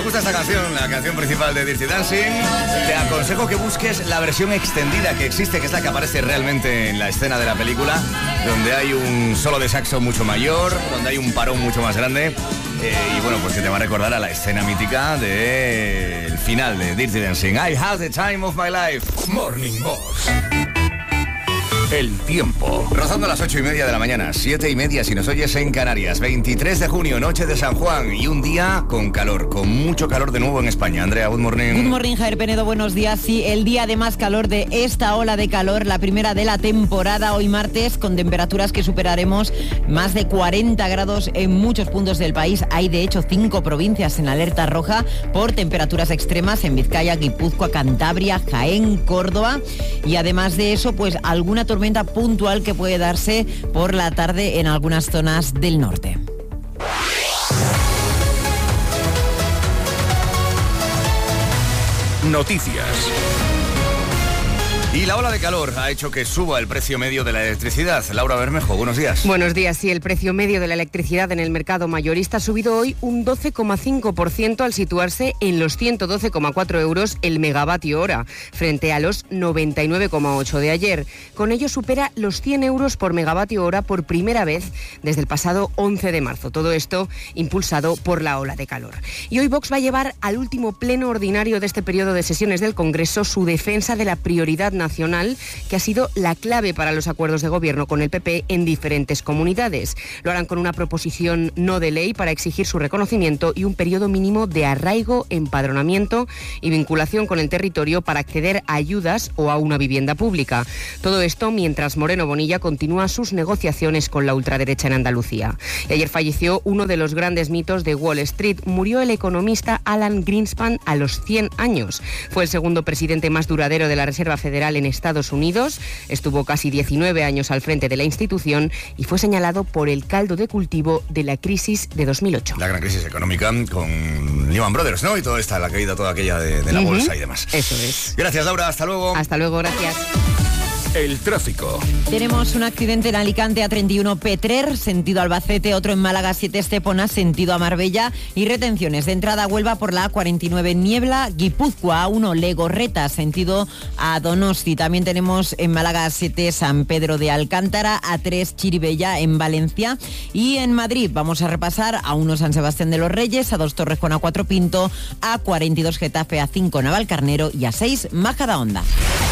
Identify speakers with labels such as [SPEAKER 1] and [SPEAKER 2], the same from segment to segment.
[SPEAKER 1] te gusta esta canción, la canción principal de Dirty Dancing, te aconsejo que busques la versión extendida que existe, que es la que aparece realmente en la escena de la película, donde hay un solo de saxo mucho mayor, donde hay un parón mucho más grande, y bueno, pues que te va a recordar a la escena mítica del final de Dirty Dancing. I had the time of my life.
[SPEAKER 2] Morning Box. El tiempo.
[SPEAKER 1] Rozando las 8:30 de la mañana, 7:30 si nos oyes en Canarias. 23 de junio, noche de San Juan, y un día con calor, con mucho calor de nuevo en España. Andrea, good morning.
[SPEAKER 3] Good morning, Javier Penedo, buenos días. Sí, el día de más calor de esta ola de calor, la primera de la temporada, hoy martes, con temperaturas que superaremos más de 40 grados en muchos puntos del país. Hay, de hecho, 5 provincias en alerta roja por temperaturas extremas en Vizcaya, Guipúzcoa, Cantabria, Jaén, Córdoba. Y además de eso, pues alguna tormenta puntual que puede darse por la tarde en algunas zonas del norte.
[SPEAKER 2] Noticias.
[SPEAKER 1] Y la ola de calor ha hecho que suba el precio medio de la electricidad. Laura Bermejo, buenos días.
[SPEAKER 4] Buenos días. Sí, el precio medio de la electricidad en el mercado mayorista ha subido hoy un 12,5% al situarse en los 112,4 euros el megavatio hora, frente a los 99,8 de ayer. Con ello supera los 100 euros por megavatio hora por primera vez desde el pasado 11 de marzo. Todo esto impulsado por la ola de calor. Y hoy Vox va a llevar al último pleno ordinario de este periodo de sesiones del Congreso su defensa de la prioridad nacional, que ha sido la clave para los acuerdos de gobierno con el PP en diferentes comunidades. Lo harán con una proposición no de ley para exigir su reconocimiento y un periodo mínimo de arraigo, empadronamiento y vinculación con el territorio para acceder a ayudas o a una vivienda pública. Todo esto mientras Moreno Bonilla continúa sus negociaciones con la ultraderecha en Andalucía. Y ayer falleció uno de los grandes mitos de Wall Street. Murió el economista Alan Greenspan a los 100 años. Fue el segundo presidente más duradero de la Reserva Federal en Estados Unidos, estuvo casi 19 años al frente de la institución y fue señalado por el caldo de cultivo de la crisis de 2008.
[SPEAKER 1] La gran crisis económica con Lehman Brothers, ¿no? Y toda esta, la caída toda aquella de la bolsa y demás.
[SPEAKER 4] Eso es.
[SPEAKER 1] Gracias, Laura, hasta luego.
[SPEAKER 4] Hasta luego, gracias.
[SPEAKER 2] El tráfico.
[SPEAKER 3] Tenemos un accidente en Alicante A31 Petrer, sentido Albacete, otro en Málaga 7 Estepona, sentido a Marbella, y retenciones de entrada a Huelva por la A49 Niebla, Guipúzcoa A1 Legorreta, sentido a Donosti. También tenemos en Málaga 7 San Pedro de Alcántara, A3 Chiribella en Valencia, y en Madrid vamos a repasar A1 San Sebastián de los Reyes, A2 Torres con A4 Pinto, A42 Getafe, A5 Navalcarnero y A6 Majadahonda.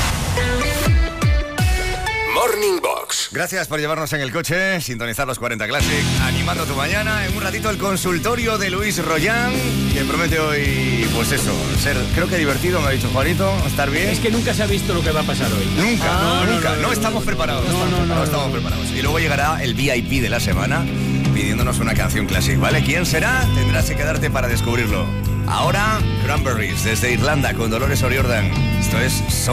[SPEAKER 2] Morning Box.
[SPEAKER 1] Gracias por llevarnos en el coche, sintonizar los 40 Classic, animando tu mañana. En un ratito el consultorio de Luis Rollán, que promete hoy, pues eso, ser, creo que divertido, me ha dicho Juanito, estar bien.
[SPEAKER 5] Es que nunca se ha visto lo que va a pasar hoy.
[SPEAKER 1] Nunca, no estamos preparados. No estamos preparados. Y luego llegará el VIP de la semana pidiéndonos una canción clásica, ¿vale? ¿Quién será? Tendrás que quedarte para descubrirlo. Ahora, Cranberries, desde Irlanda, con Dolores O'Riordan. Esto es